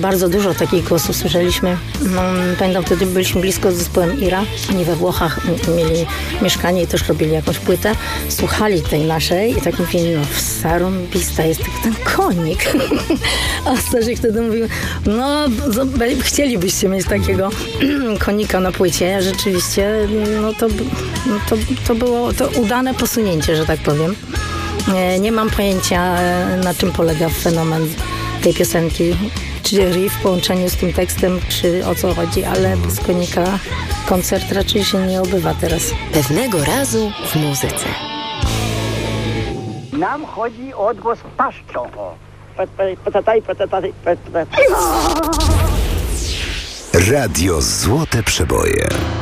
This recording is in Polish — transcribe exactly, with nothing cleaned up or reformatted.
bardzo dużo takich głosów słyszeliśmy. No, pamiętam, wtedy byliśmy blisko z zespołem Ira. Oni we Włochach mieli mieszkanie i też robili jakąś płytę. Słuchali tej naszej i tak mówili, no zarąbista jest tylko ten konik. A Stasiek wtedy mówił, no chcielibyście mieć takiego konika na płycie. Rzeczywiście, no to, no to, to było to udane posunięcie, że tak powiem. Nie, nie mam pojęcia, na czym polega fenomen tej piosenki. Czy riff w połączeniu z tym tekstem, czy o co chodzi, ale bez konika koncert raczej się nie obywa teraz. Pewnego razu w muzyce. Nam chodzi o odgłos paszczą. Radio Złote Przeboje.